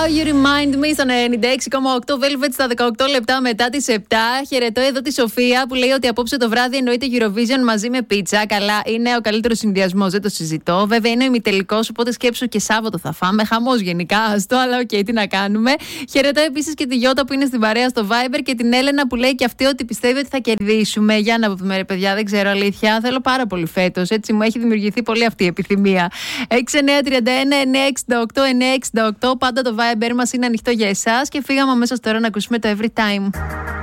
How You Remind Me στο 96,8 Velvet στα 18 λεπτά μετά τις 7. Χαιρετώ εδώ τη Σοφία που λέει ότι απόψε το βράδυ εννοείται Eurovision μαζί με πίτσα. Καλά, είναι ο καλύτερος συνδυασμός, δεν το συζητώ. Βέβαια είναι ο ημιτελικός, οπότε σκέψου και Σάββατο θα φάμε. Χαμός γενικά, άστο, αλλά οκ, τι να κάνουμε. Χαιρετώ επίσης και τη Γιώτα που είναι στην παρέα στο Viber και την Έλενα που λέει και αυτή ότι πιστεύει ότι θα κερδίσουμε. Για να πούμε, ρε παιδιά, δεν ξέρω αλήθεια. Θέλω πάρα πολύ φέτος. Έτσι μου έχει δημιουργηθεί πολύ αυτή η επιθυμία. 6931 968 968. Πάντα το Viber μας είναι ανοιχτό για εσάς και φύγαμε αμέσως τώρα να ακούσουμε το Every Time.